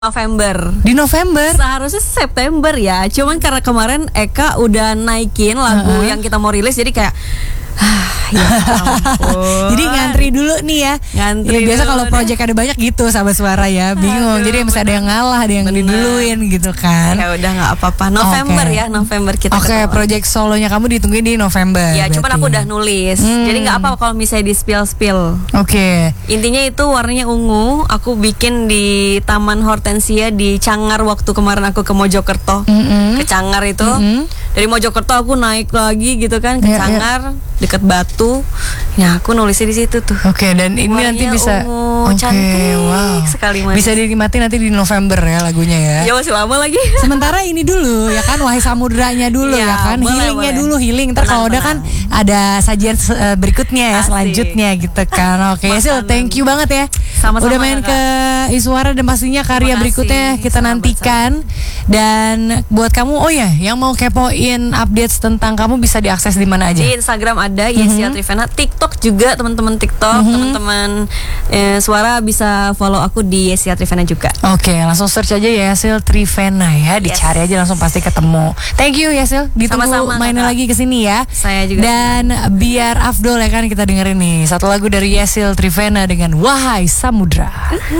November. Di November? Seharusnya September ya. Cuman karena kemarin Eka udah naikin lagu yang kita mau rilis, jadi kayak ya ampun. Jadi ngantri dulu nih ya. Ngantri Ya, biasa dulu kalau deh. project ada banyak gitu sama suara ya. Bingung. Jadi mesti ada yang ngalah, ada yang diduluin gitu kan. Ya udah nggak apa-apa. November Oke. ya, November kita Oke, ketemu. project solonya kamu ditungguin di November. Ya, cuman berarti. aku udah nulis. Jadi nggak apa kalau misalnya di spill. Oke. Intinya itu warnanya ungu. Aku bikin di Taman Hortensia di Cangar waktu kemarin aku ke Mojokerto. Ke Cangar itu. Dari Mojokerto aku naik lagi gitu kan ke Iya, iya. Cangar, deket Batu. Ya, aku nulisnya di situ tuh. Oke, dan ini nanti Warnanya bisa ungu, cantik wow. sekali, Mas. Bisa dinikmati nanti di November ya lagunya ya. Ya masih lama lagi. Sementara ini dulu ya kan, Wahai Samudranya dulu Iya, ya kan, boleh, healingnya boleh. dulu healing. Ntar kalau udah kan ada sajian berikutnya ya, Asik. selanjutnya gitu kan. Oke, Sil, Makanan. thank you banget ya. Sama-sama, udah main Kakak. ke Iswara dan pastinya karya Terima kasih. berikutnya kita Sama-sama. nantikan. Dan buat kamu, oh ya, yang mau kepoin updates tentang kamu bisa diakses di mana aja? Di Instagram ada Yesia Trivena, TikTok juga teman-teman TikTok, teman-teman suara bisa follow aku di Yesia Trivena juga. Oke, langsung search aja ya Yasil Trivena ya, dicari aja langsung pasti ketemu. Thank you Yasil, ditunggu Sama-sama, mainnya Kakak. lagi kesini ya. Saya juga Dan biar Afdol ya kan kita dengerin nih satu lagu dari Yasil Trivena dengan Wahai Samudra.